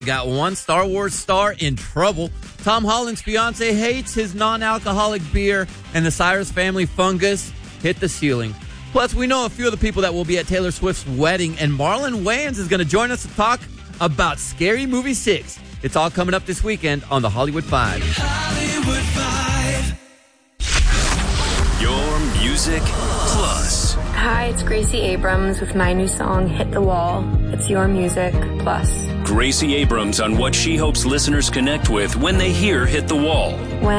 We got one Star Wars star in trouble. Tom Holland's fiance hates his non-alcoholic beer, and the Cyrus family fungus hit the ceiling. Plus, we know a few of the people that will be at Taylor Swift's wedding, and Marlon Wayans is going to join us to talk about Scary Movie 6. It's all coming up this weekend on the Hollywood 5. Hollywood 5. Your Music Plus. Hi, it's Gracie Abrams with my new song, Hit the Wall. It's Your Music Plus. Gracie Abrams on what she hopes listeners connect with when they hear Hit the Wall. When